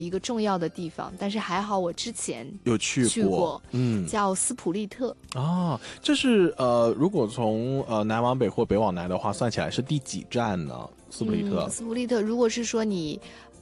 一个重要的地方，但是还好我之前有去过， 叫斯普利特。 这是如果从南往北或北往南的话，算起来是第几站呢？斯普利特。 斯普利特，如果是说你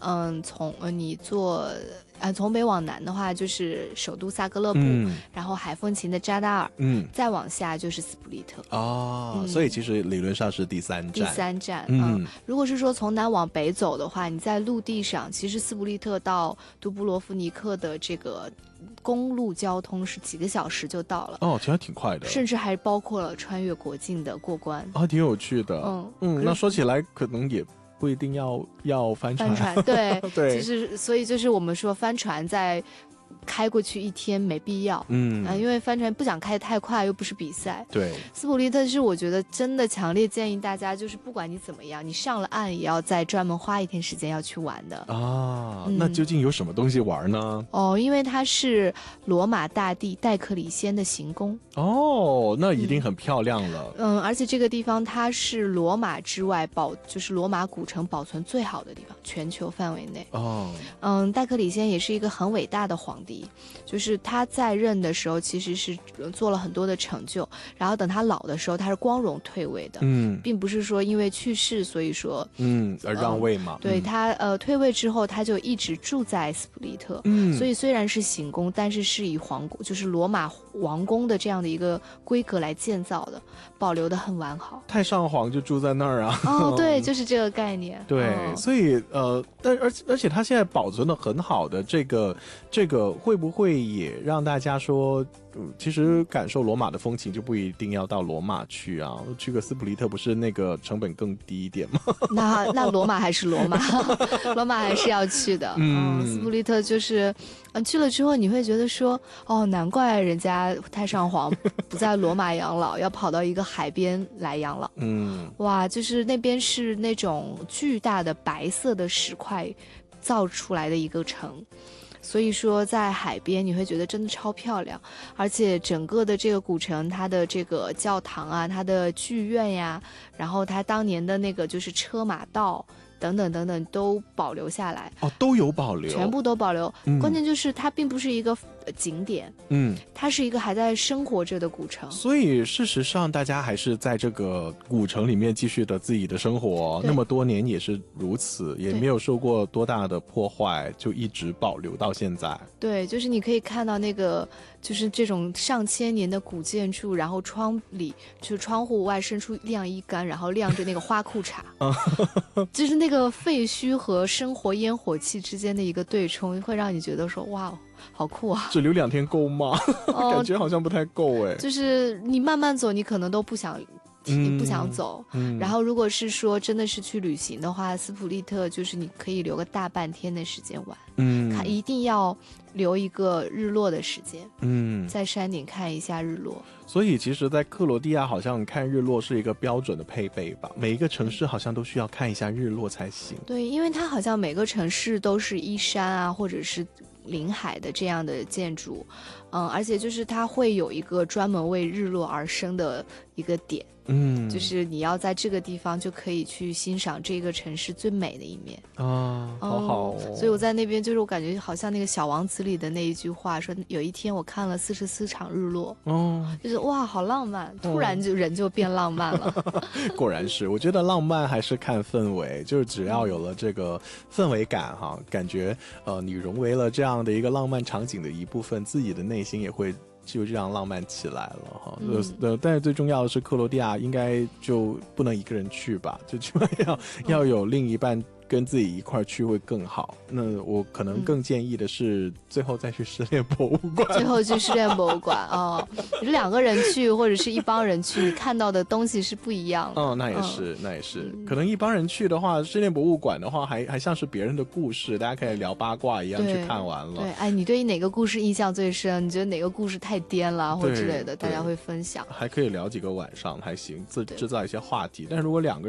从北往南的话，就是首都萨格勒布，然后海风琴的扎达尔，再往下就是斯普利特。 所以其实理论上是第三站。 如果是说从南往北走的话，你在陆地上，其实斯普利特到杜布罗夫尼克的这个公路交通是几个小时就到了。 其实还挺快的， 甚至还包括了穿越国境的过关。 挺有趣的。那说起来可能也不一定要翻船， 对对， 所以就是我们说帆船在开过去一天没必要，因为帆船不想开太快，又不是比赛。 对， 斯普利特是我觉得真的强烈建议大家，就是不管你怎么样，你上了岸也要再专门花一天时间要去玩的。 那究竟有什么东西玩呢？ 因为它是罗马大帝戴克里先的行宫。 那一定很漂亮了。 而且这个地方它是罗马之外就是罗马古城保存最好的地方，全球范围内。戴克里先也是一个很伟大的皇帝，就是他在任的时候其实是做了很多的成就，然后等他老的时候他是光荣退位的，并不是说因为去世所以说而让位嘛。 对，他退位之后他就一直住在斯普利特，所以虽然是行宫，但是以皇宫就是罗马王宫的这样的一个规格来建造的，保留的很完好。 太上皇就住在那儿啊。 对，就是这个概念。 对，所以而且他现在保存的很好的这个会不会也让大家说，其实感受罗马的风情就不一定要到罗马去啊，去个斯普利特不是那个成本更低一点吗？ 那罗马还是罗马，罗马还是要去的。斯普利特就是去了之后你会觉得说，难怪人家太上皇不在罗马养老，要跑到一个海边来养老。哇，就是那边是那种巨大的白色的石块造出来的一个城，所以说在海边你会觉得真的超漂亮。而且整个的这个古城，它的这个教堂啊，它的剧院呀，然后它当年的那个就是车马道等等等等都保留下来。 都有保留， 全部都保留。关键就是它并不是一个景点，它是一个还在生活着的古城。 所以事实上大家还是在这个古城里面继续的自己的生活，那么多年也是如此，也没有受过多大的破坏，就一直保留到现在。 对，就是你可以看到那个就是这种上千年的古建筑，然后窗户外伸出晾衣杆，然后晾着那个花裤衩就是那个废墟和生活烟火气之间的一个对冲，会让你觉得说哇好酷啊。 只留2天够吗？感觉好像不太够哎。 就是你慢慢走你可能都不想走。然后如果是说真的是去旅行的话，斯普利特就是你可以留个大半天的时间玩。一定要留一个日落的时间。在山顶看一下日落。 所以其实在克罗地亚好像看日落是一个标准的配备吧，每一个城市好像都需要看一下日落才行。 对，因为它好像每个城市都是依山啊或者是临海的这样的建筑，而且就是它会有一个专门为日落而生的一个点，就是你要在这个地方就可以去欣赏这个城市最美的一面好好所以我在那边就是我感觉好像那个小王子里的那一句话说，有一天我看了44场日落，就是哇好浪漫，突然就人就变浪漫了果然是，我觉得浪漫还是看氛围，就是只要有了这个氛围感感觉你融为了这样的一个浪漫场景的一部分，自己的内心也会就这样浪漫起来了但是最重要的是克罗地亚应该就不能一个人去吧，就起码要有另一半跟自己一块去会更好。那我可能更建议的是最后再去失恋博物馆。 最后去失恋博物馆你是2个人去或者是一帮人去，你看到的东西是不一样的。 那也是可能一帮人去的话，失恋博物馆的话还像是别人的故事，大家可以聊八卦一样去看完了。 对，你对哪个故事印象最深？你觉得哪个故事太颠了或之类的，大家会分享， 还可以聊几个晚上还行，制造一些话题。但是如果2个人的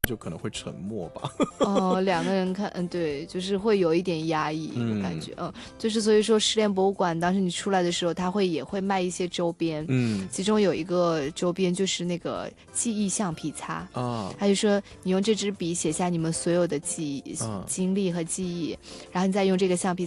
就可能会沉默吧。 哦，两个人看，对，就是会有一点压抑，我感觉，就是所以说失恋博物馆当时你出来的时候，他也会卖一些周边，其中有一个周边就是那个记忆橡皮擦啊，他就说你用这支笔写下你们所有的记忆、经历和记忆，然后你再用这个橡皮